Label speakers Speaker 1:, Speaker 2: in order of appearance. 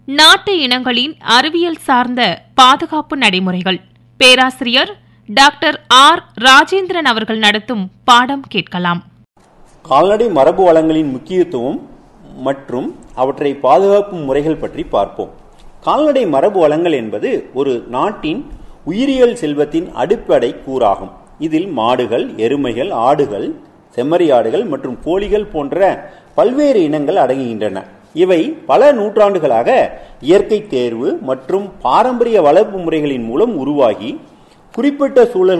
Speaker 1: நாட்டு இனங்களின் அறிவியல் சார்ந்த பாதுகாப்பு நடைமுறைகள். பேராசிரியர் டாக்டர் ஆர் ராஜேந்திரன் அவர்கள் நடத்தும் பாடம் கேட்கலாம்.
Speaker 2: கால்நடை மரபு வளங்களின் முக்கியத்துவம் மற்றும் அவற்றை பாதுகாக்கும் முறைகள் பற்றி பார்ப்போம். கால்நடை மரபு வளங்கள் என்பது ஒரு நாட்டின் உயிரியல் செல்வத்தின் அடிப்படை கூறாகும். இதில் மாடுகள், எருமைகள், ஆடுகள், செம்மறியாடுகள் மற்றும் கோழிகள் போன்ற பல்வேறு இனங்கள் அடங்குகின்றன. இவை பல நூற்றாண்டுகளாக இயற்கை தேர்வு மற்றும் பாரம்பரிய வளர்ப்பு முறைகளின் மூலம் உருவாகி குறிப்பிட்ட சூழல்